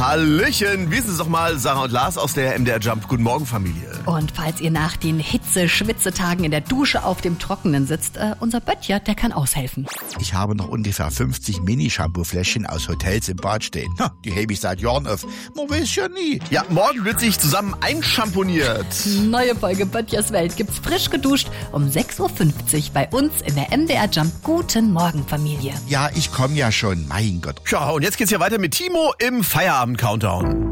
Hallöchen, wie ist es doch mal, Sarah und Lars aus der MDR Jump. Guten Morgen, Familie. Und falls ihr nach den Hitze-Schwitzetagen in der Dusche auf dem Trockenen sitzt, unser Böttcher, der kann aushelfen. Ich habe noch ungefähr 50 Mini-Shampoo-Fläschchen aus Hotels im Bad stehen. Die hebe ich seit Jahren auf. Man weiß ja nie. Ja, morgen wird sich zusammen einschamponiert. Neue Folge Böttchers Welt gibt's frisch geduscht um 6.50 Uhr bei uns in der MDR Jump. Guten Morgen, Familie. Ja, ich komme ja schon. Mein Gott. Ja, und jetzt geht's ja weiter mit Timo im Feierabend-Countdown.